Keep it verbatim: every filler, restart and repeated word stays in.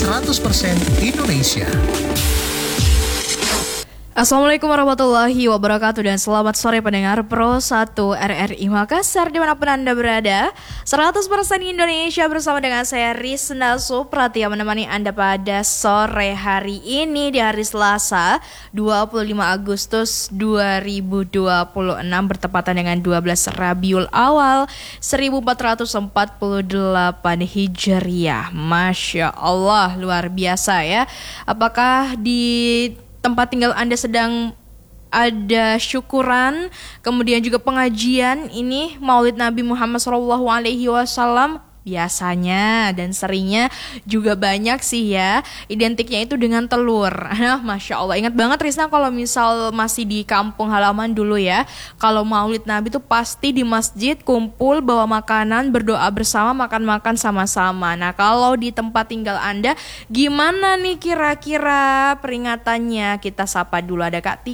seratus persen Indonesia. Assalamualaikum warahmatullahi wabarakatuh dan selamat sore pendengar Pro satu R R I Makassar dimanapun Anda berada. Seratus persen Indonesia bersama dengan saya Rizna Supratia menemani Anda pada sore hari ini di hari Selasa dua puluh lima Agustus dua ribu dua puluh enam bertepatan dengan dua belas Rabiul Awal seribu empat ratus empat puluh delapan Hijriah. Masya Allah, luar biasa ya. Apakah di tempat tinggal Anda sedang ada syukuran, kemudian juga pengajian ini Maulid Nabi Muhammad shallallahu alaihi wasallam? Biasanya dan seringnya juga banyak sih ya, identiknya itu dengan telur. Nah, Masya Allah, ingat banget Rizna kalau misal masih di kampung halaman dulu ya, kalau Maulid Nabi itu pasti di masjid kumpul, bawa makanan, berdoa bersama, makan-makan sama-sama. Nah, kalau di tempat tinggal Anda gimana nih kira-kira peringatannya? Kita sapa dulu, ada Kak Tika